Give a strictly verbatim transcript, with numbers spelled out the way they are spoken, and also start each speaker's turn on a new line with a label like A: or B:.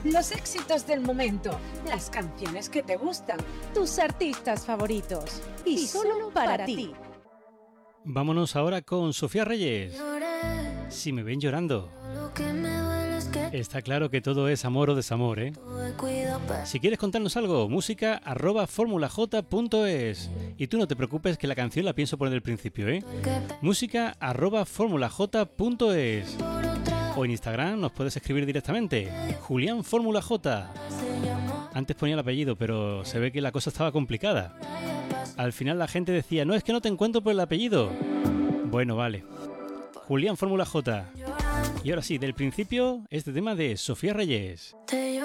A: Los éxitos del momento, las canciones que te gustan, tus artistas favoritos y, y solo para, para ti.
B: Vámonos ahora con Sofía Reyes. Si me ven llorando. Está claro que todo es amor o desamor, ¿eh? Si quieres contarnos algo, música arroba formulaj punto es. Y tú no te preocupes que la canción la pienso poner del principio, ¿eh? Música arroba formulaj punto es. O en Instagram nos puedes escribir directamente. Julián Fórmula J. Antes ponía el apellido, pero se ve que la cosa estaba complicada. Al final la gente decía, no, es que no te encuentro por el apellido. Bueno, vale. Julián Fórmula J. Y ahora sí, del principio, este tema de Sofía Reyes.
C: Te